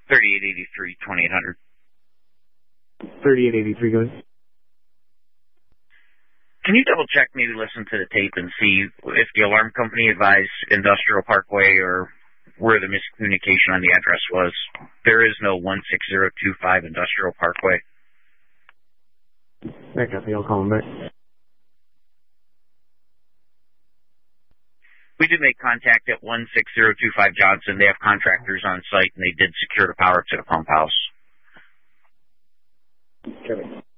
3883, 2800. 3883 goes. Can you double check, maybe listen to the tape and see if the alarm company advised Industrial Parkway or where the miscommunication on the address was? There is no 16025 Industrial Parkway. That got me. I'll call him back. We did make contact at 16025 Johnson. They have contractors on site, and they did secure the power to the pump house. Kevin.